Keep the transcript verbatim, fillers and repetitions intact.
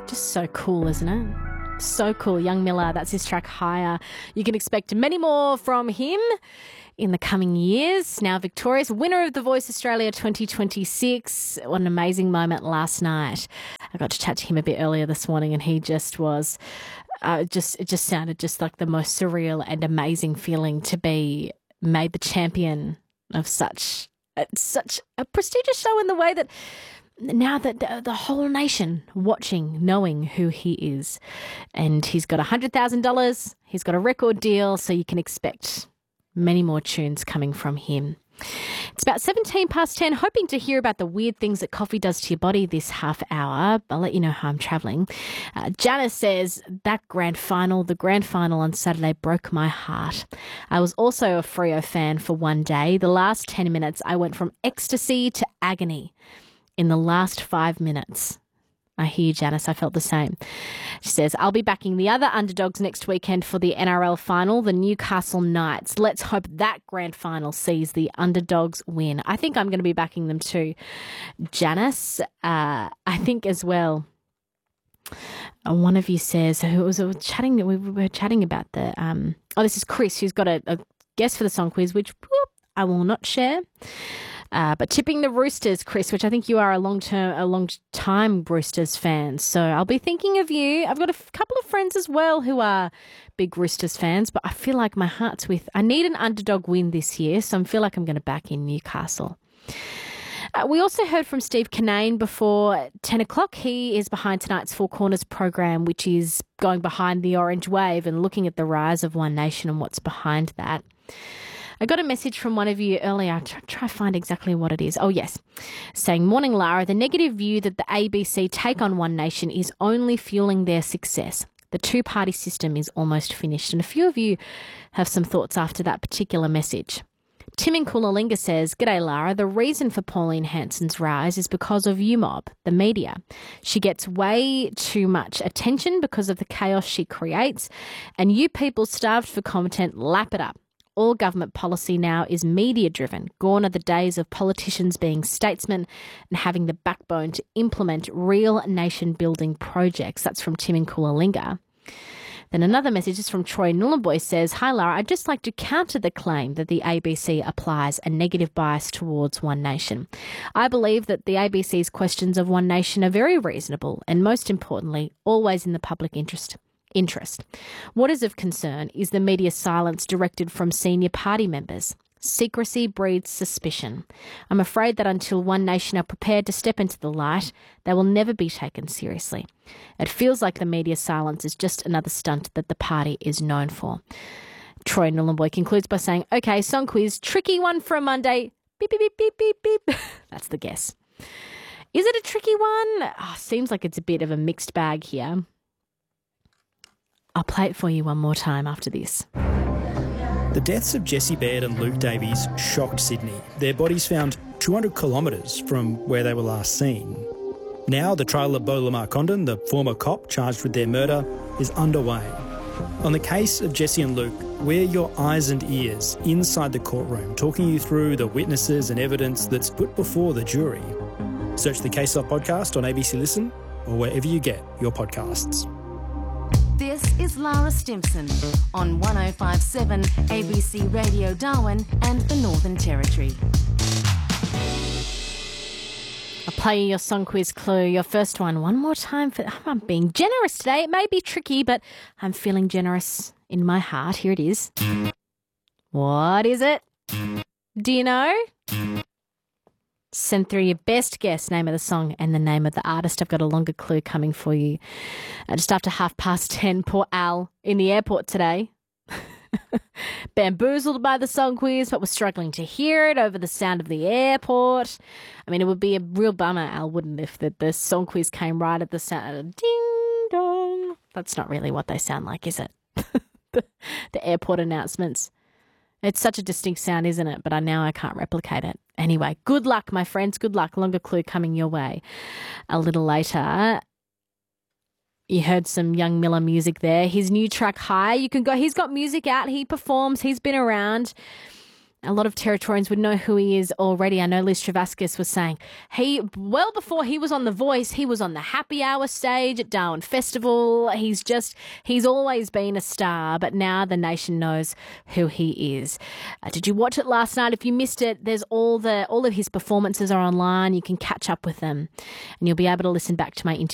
Just so cool, isn't it? So cool. Young Miller, that's his track Higher. You can expect many more from him in the coming years. Now victorious winner of The Voice Australia twenty twenty-six. What an amazing moment last night. I got to chat to him a bit earlier this morning and he just was, uh, just it just sounded just like the most surreal and amazing feeling to be made the champion of such, uh, such a prestigious show in the way that now that the, the whole nation watching, knowing who he is. And he's got one hundred thousand dollars. He's got a record deal, so you can expect many more tunes coming from him. It's about seventeen past ten, hoping to hear about the weird things that coffee does to your body this half hour. I'll let you know how I'm travelling. Uh, Janice says, that grand final, the grand final on Saturday broke my heart. I was also a Freo fan for one day. The last ten minutes, I went from ecstasy to agony in the last five minutes. I hear you, Janice. I felt the same. She says, I'll be backing the other underdogs next weekend for the N R L final, the Newcastle Knights. Let's hope that grand final sees the underdogs win. I think I'm going to be backing them too, Janice. Uh, I think as well, uh, one of you says, who was uh, chatting, we were chatting about the, um, oh, this is Chris, who's got a, a guess for the song quiz, which whoop, I will not share. Uh, but tipping the Roosters, Chris, which I think you are a long-term, a long-time Roosters fan. So I'll be thinking of you. I've got a f- couple of friends as well who are big Roosters fans, but I feel like my heart's with, I need an underdog win this year, so I feel like I'm going to back in Newcastle. Uh, we also heard from Steve Kinane before ten o'clock. He is behind tonight's Four Corners program, which is going behind the orange wave and looking at the rise of One Nation and what's behind that. I got a message from one of you earlier. I'll try, try to find exactly what it is. Oh, yes. Saying, morning, Lara. The negative view that the A B C take on One Nation is only fueling their success. The two-party system is almost finished. And a few of you have some thoughts after that particular message. Tim in Coolalingga says, G'day, Lara. The reason for Pauline Hanson's rise is because of U Mob, the media. She gets way too much attention because of the chaos she creates, and you people starved for content lap it up. All government policy now is media-driven. Gone are the days of politicians being statesmen and having the backbone to implement real nation-building projects. That's from Tim in Coolalingga. Then another message is from Troy Nullarbor says, Hi, Lara. I'd just like to counter the claim that the A B C applies a negative bias towards One Nation. I believe that the A B C's questions of One Nation are very reasonable and, most importantly, always in the public interest. Interest. What is of concern is the media silence directed from senior party members. Secrecy breeds suspicion. I'm afraid that until One Nation are prepared to step into the light, they will never be taken seriously. It feels like the media silence is just another stunt that the party is known for. Troy Nullarbor concludes by saying, okay, song quiz, tricky one for a Monday. Beep, beep, beep, beep, beep, beep. That's the guess. Is it a tricky one? Oh, seems like it's a bit of a mixed bag here. I'll play it for you one more time after this. The deaths of Jessie Baird and Luke Davies shocked Sydney. Their bodies found two hundred kilometres from where they were last seen. Now the trial of Beau Lamar Condon, the former cop charged with their murder, is underway. On the case of Jessie and Luke, we're your eyes and ears inside the courtroom, talking you through the witnesses and evidence that's put before the jury. Search the Case Off podcast on A B C Listen or wherever you get your podcasts. This is Lara Stimson on one oh five point seven A B C Radio Darwin and the Northern Territory. I'll play you your song quiz clue, your first one, one more time. For, I'm being generous today. It may be tricky, but I'm feeling generous in my heart. Here it is. What is it? Do you know? Send through your best guess, name of the song and the name of the artist. I've got a longer clue coming for you. Uh, just after half past ten, poor Al in the airport today. Bamboozled by the song quiz, but was struggling to hear it over the sound of the airport. I mean, it would be a real bummer, Al, wouldn't it, if the, the song quiz came right at the sound of ding dong. That's not really what they sound like, is it? the, the airport announcements. It's such a distinct sound, isn't it? But I now I can't replicate it. Anyway, good luck, my friends. Good luck. Longer clue coming your way a little later. You heard some Young Miller music there. His new track, High. You can go. He's got music out. He performs. He's been around. A lot of Territorians would know who he is already. I know Liz Travaskis was saying he, well before he was on The Voice, he was on the Happy Hour stage at Darwin Festival. He's just, he's always been a star, but now the nation knows who he is. Uh, did you watch it last night? If you missed it, there's all the all of his performances are online. You can catch up with them and you'll be able to listen back to my interview